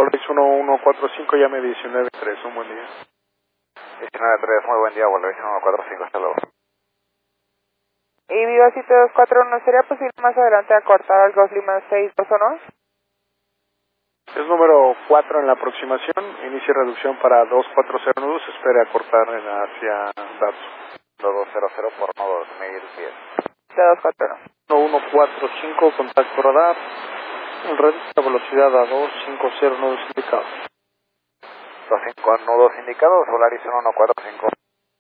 Volaris 1145, llame 193, un buen día. 193, muy buen día, Volaris 145, hasta luego. Y Viva 7241, ¿sería posible más adelante acortar al Ghost Lima 6219? Es número 4 en la aproximación, inicie reducción para 240 nudos, espere acortar hacia Datsun. 2200 por nodo 2010. 7241. 1145, contacto radar, reduce la velocidad a 250 nudos indicados. 25 nudos indicados, Volaris 1145.